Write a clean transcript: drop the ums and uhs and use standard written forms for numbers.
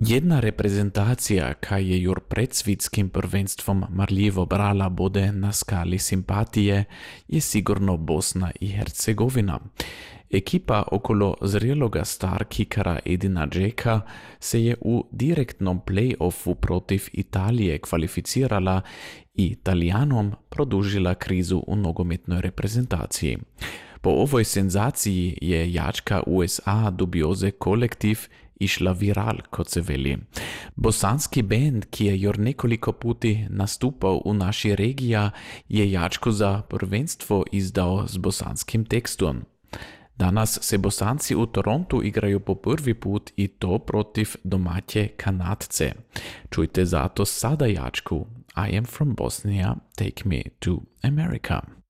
Jedna reprezentacija, kaj je jur pred svitskim prvenstvom marljivo brala bode na skali simpatije, je sigurno Bosna i Hercegovina. Ekipa okolo zreloga star kikara Edina Džeka se je u direktnom play-offu protiv Italije kvalificirala i Italijanom produžila krizu u nogometnoj reprezentaciji. Po ovoj senzaciji je jačka USA dubioze kolektiv išla viral, kot se veli. Bosanski band, ki je jor nekoliko puti nastupal v naši regiji, je jačko za prvenstvo izdal z bosanskim tekstom. Danas se Bosanci v Torontu igrajo po prvi put i to protiv domaće Kanadce. Čujte zato sada jačku I am from Bosnia, take me to America.